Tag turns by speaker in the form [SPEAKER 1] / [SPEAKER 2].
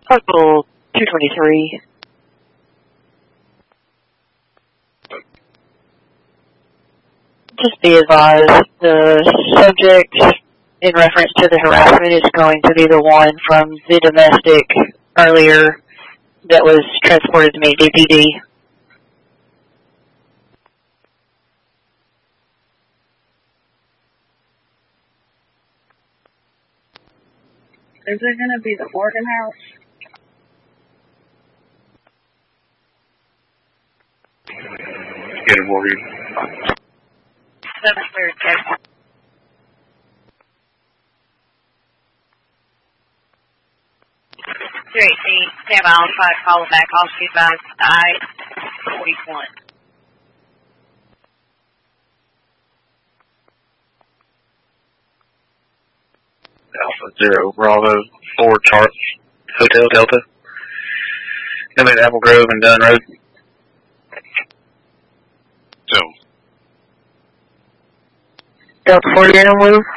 [SPEAKER 1] Puzzle 223. Just be advised, the subject in reference to the harassment is going to be the one from the domestic earlier that was transported to meet DPD.
[SPEAKER 2] Is it going to be the Morgan House?
[SPEAKER 3] Get a Morgan.
[SPEAKER 2] 7-3, check.
[SPEAKER 4] 218, stand by on 5, call it back, all speed by I-41.
[SPEAKER 3] Alpha 0, Bravo 4, Charles, Hotel Delta. Come in Apple Grove and Dunn Road. So.
[SPEAKER 1] Delta 40 on move.